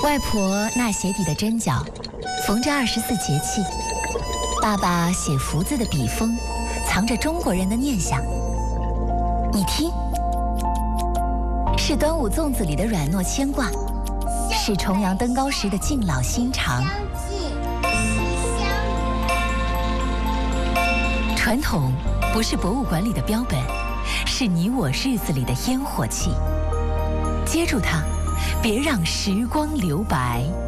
外婆那鞋底的针脚，缝着24节气；爸爸写福字的笔锋，藏着中国人的念想。你听，是端午粽子里的软糯牵挂，是重阳登高时的敬老心肠。传统不是博物馆里的标本，是你我日子里的烟火气。接住它，别让时光留白。